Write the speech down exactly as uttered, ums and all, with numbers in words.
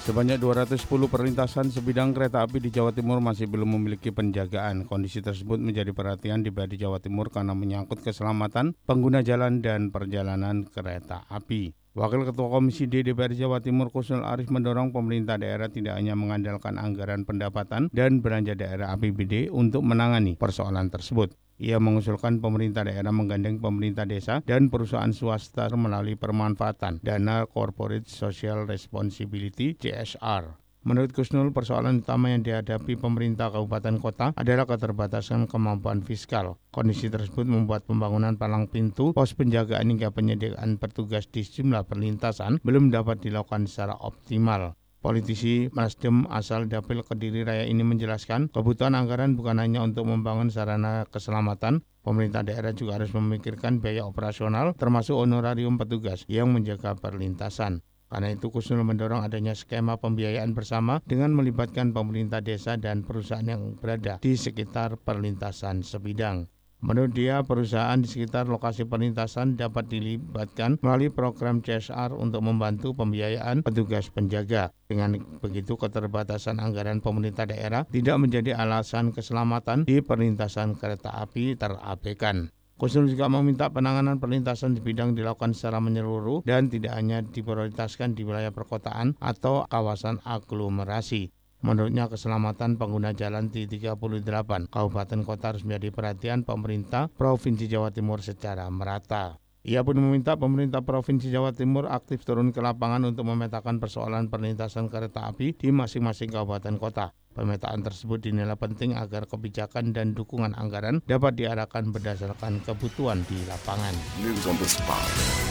Sebanyak dua ratus sepuluh perlintasan sebidang kereta api di Jawa Timur masih belum memiliki penjagaan. Kondisi tersebut menjadi perhatian di B A D I Jawa Timur karena menyangkut keselamatan pengguna jalan dan perjalanan kereta api. Wakil Ketua Komisi D D P R Jawa Timur Kusnul Arif mendorong pemerintah daerah tidak hanya mengandalkan anggaran pendapatan dan belanja daerah A P B D untuk menangani persoalan tersebut. Ia mengusulkan pemerintah daerah menggandeng pemerintah desa dan perusahaan swasta melalui permanfaatan dana Corporate Social Responsibility C S R. Menurut Kusnul, persoalan utama yang dihadapi pemerintah kabupaten kota adalah keterbatasan kemampuan fiskal. Kondisi tersebut membuat pembangunan palang pintu, pos penjagaan hingga penyediaan petugas di sejumlah perlintasan belum dapat dilakukan secara optimal. Politisi Nasdem asal Dapil Kediri Raya ini menjelaskan, kebutuhan anggaran bukan hanya untuk membangun sarana keselamatan, pemerintah daerah juga harus memikirkan biaya operasional termasuk honorarium petugas yang menjaga perlintasan. Karena itu Kusnul mendorong adanya skema pembiayaan bersama dengan melibatkan pemerintah desa dan perusahaan yang berada di sekitar perlintasan sebidang. Menurut dia, perusahaan di sekitar lokasi perlintasan dapat dilibatkan melalui program C S R untuk membantu pembiayaan petugas penjaga. Dengan begitu, keterbatasan anggaran pemerintah daerah tidak menjadi alasan keselamatan di perlintasan kereta api terabaikan. Kusnul juga meminta penanganan perlintasan di bidang dilakukan secara menyeluruh dan tidak hanya diprioritaskan di wilayah perkotaan atau kawasan aglomerasi. Menurutnya, keselamatan pengguna jalan di tiga puluh delapan kabupaten kota harus menjadi perhatian pemerintah Provinsi Jawa Timur secara merata. Ia pun meminta pemerintah Provinsi Jawa Timur aktif turun ke lapangan untuk memetakan persoalan perlintasan kereta api di masing-masing kabupaten kota. Pemetaan tersebut dinilai penting agar kebijakan dan dukungan anggaran dapat diarahkan berdasarkan kebutuhan di lapangan. News on the spot.